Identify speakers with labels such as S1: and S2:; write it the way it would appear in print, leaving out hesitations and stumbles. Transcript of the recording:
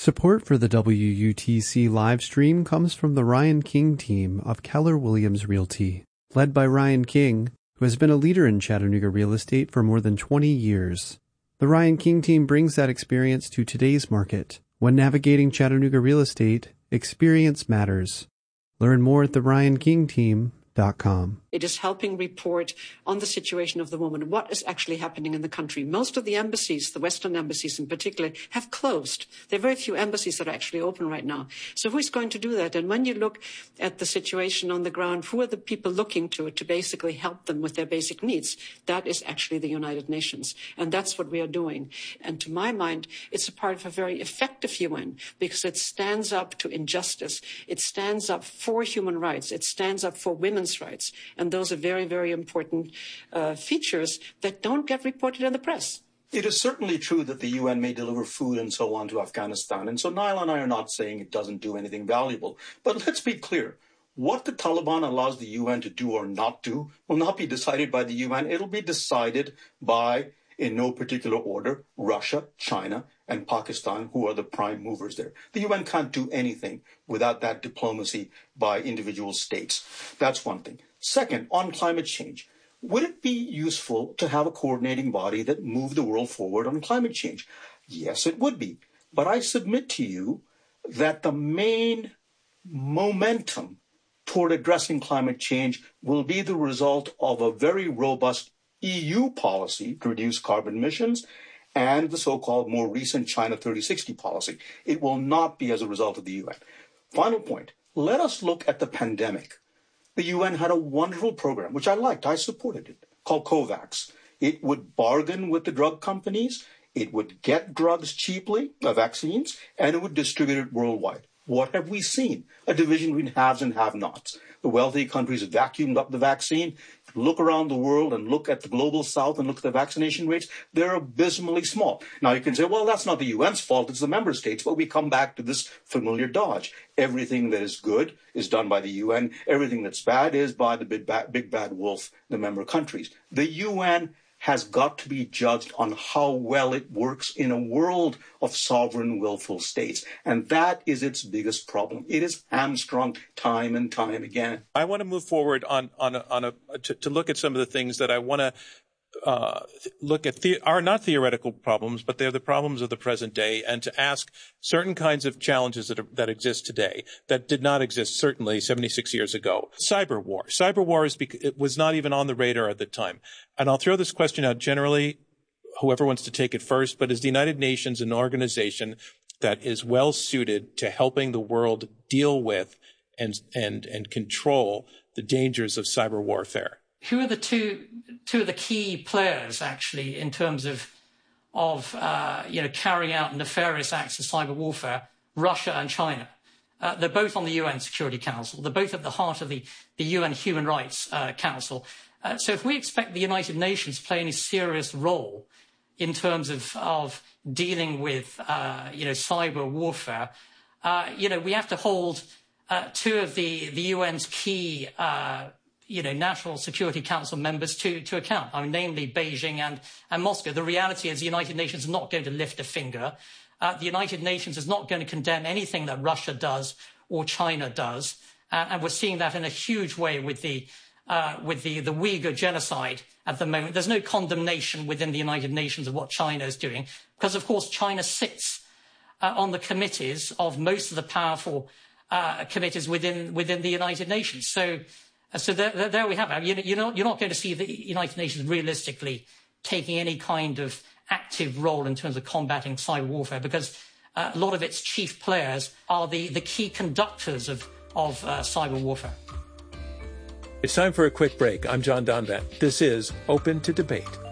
S1: Support for the WUTC live stream comes from the Ryan King team of Keller Williams Realty, led by Ryan King, who has been a leader in Chattanooga real estate for more than 20 years. The Ryan King team brings that experience to today's market. When navigating Chattanooga real estate, experience matters. Learn more at theryankingteam.com.
S2: It is helping report on the situation of the woman, what is actually happening in the country. Most of the embassies, the Western embassies in particular, have closed. There are very few embassies that are actually open right now. So who is going to do that? And when you look at the situation on the ground, who are the people looking to it to basically help them with their basic needs? That is actually the United Nations. And that's what we are doing. And to my mind, it's a part of a very effective UN because it stands up to injustice. It stands up for human rights. It stands up for women's rights. And those are very, very important features that don't get reported in the press.
S3: It is certainly true that the UN may deliver food and so on to Afghanistan. And so Niall and I are not saying it doesn't do anything valuable. But let's be clear. What the Taliban allows the UN to do or not do will not be decided by the UN. It'll be decided by, in no particular order, Russia, China, and Pakistan, who are the prime movers there. The UN can't do anything without that diplomacy by individual states. That's one thing. Second, on climate change, would it be useful to have a coordinating body that moved the world forward on climate change? Yes, it would be. But I submit to you that the main momentum toward addressing climate change will be the result of a very robust EU policy to reduce carbon emissions and the so-called more recent China 3060 policy. It will not be as a result of the UN. Final point, let us look at the pandemic. The UN had a wonderful program, which I liked, I supported it, called COVAX. It would bargain with the drug companies, it would get drugs cheaply, vaccines, and it would distribute it worldwide. What have we seen? A division between haves and have-nots. The wealthy countries vacuumed up the vaccine. Look around the world and look at the global south and look at the vaccination rates. They're abysmally small. Now you can say, well, that's not the UN's fault. It's the member states. But we come back to this familiar dodge. Everything that is good is done by the UN. Everything that's bad is by the big bad wolf, the member countries. The UN has got to be judged on how well it works in a world of sovereign, willful states. And that is its biggest problem. It is hamstrung time and time again.
S4: I want to move forward to look at some of the things that I want to look at are not theoretical problems, but they're the problems of the present day, and to ask certain kinds of challenges that exist today that did not exist certainly 76 years ago. Cyber war. Cyber war it was not even on the radar at the time. And I'll throw this question out generally, whoever wants to take it first, but is the United Nations an organization that is well suited to helping the world deal with and control the dangers of cyber warfare?
S5: Who are the two of the key players, actually, in terms of carrying out nefarious acts of cyber warfare? Russia and China. They're both on the UN Security Council. They're both at the heart of the UN Human Rights Council. So if we expect the United Nations to play any serious role in terms of dealing with cyber warfare, we have to hold two of the UN's key National Security Council members to account, namely Beijing and Moscow. The reality is the United Nations is not going to lift a finger. The United Nations is not going to condemn anything that Russia does or China does. And we're seeing that in a huge way with the Uyghur genocide at the moment. There's no condemnation within the United Nations of what China is doing, because, of course, China sits on the committees of most of the powerful committees within the United Nations. So there we have it. You're not going to see the United Nations realistically taking any kind of active role in terms of combating cyber warfare, because a lot of its chief players are the key conductors of cyber warfare.
S4: It's time for a quick break. I'm John Donvan. This is Open to Debate.